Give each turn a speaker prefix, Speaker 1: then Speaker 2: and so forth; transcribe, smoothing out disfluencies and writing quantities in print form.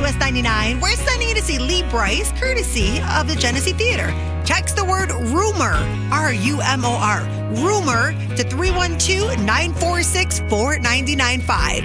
Speaker 1: US 99. We're sending you to see Lee Bryce, courtesy of the Genesee Theater. Text the word rumor, RUMOR, rumor to 312-946-4995.